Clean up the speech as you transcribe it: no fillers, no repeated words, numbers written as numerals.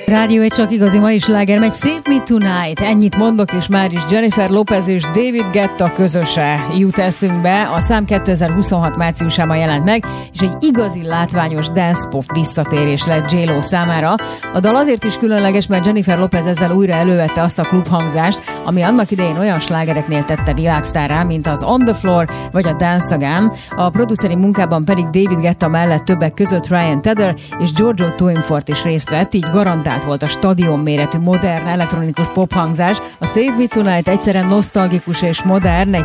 Rádió egy csak igazi mai sláger megy, Save Me Tonight. Ennyit mondok, és már is Jennifer Lopez és David Guetta közöse jut eszünkbe. A szám 2026 márciusában jelent meg, és egy igazi látványos dance pop visszatérés lett J-Lo számára. A dal azért is különleges, mert Jennifer Lopez ezzel újra elővette azt a klubhangzást, ami annak idején olyan slágereknél tette világsztárrá, mint az On the Floor vagy a Dance Again. A produceri munkában pedig David Guetta mellett többek között Ryan Tedder és Giorgio Twinfort is részt vett, így garantált volt a stadion méretű modern elektronikus pophangzás. A Save Me Tonight egyszerűen nosztalgikus és modern, egy